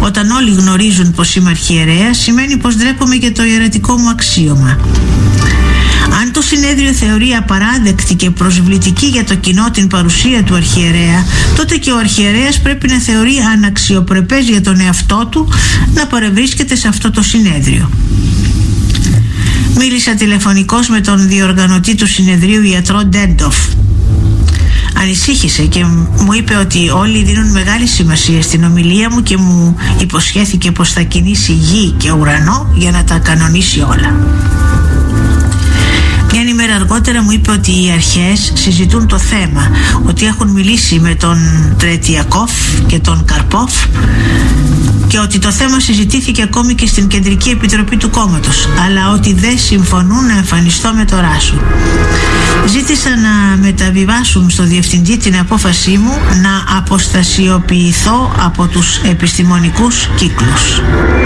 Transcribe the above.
Όταν όλοι γνωρίζουν πως είμαι αρχιερέας, σημαίνει πως ντρέπομαι για το ιερατικό μου αξίωμα. Αν το συνέδριο θεωρεί απαράδεκτη και προσβλητική για το κοινό την παρουσία του αρχιερέα, τότε και ο αρχιερέας πρέπει να θεωρεί αναξιοπρεπές για τον εαυτό του να παρευρίσκεται σε αυτό το συνέδριο. Μίλησα τηλεφωνικώς με τον διοργανωτή του συνεδρίου, ιατρό Ντέντοφ. Ανησύχησε και μου είπε ότι όλοι δίνουν μεγάλη σημασία στην ομιλία μου και μου υποσχέθηκε πως θα κινήσει γη και ουρανό για να τα κανονίσει όλα. Μια ημέρα αργότερα μου είπε ότι οι αρχές συζητούν το θέμα, ότι έχουν μιλήσει με τον Τρετιακόφ και τον Καρπόφ και ότι το θέμα συζητήθηκε ακόμη και στην Κεντρική Επιτροπή του κόμματος, αλλά ότι δεν συμφωνούν να εμφανιστώ με το Ράσο. Ζήτησα να μεταβιβάσουν στο διευθυντή την απόφασή μου να αποστασιοποιηθώ από τους επιστημονικούς κύκλους.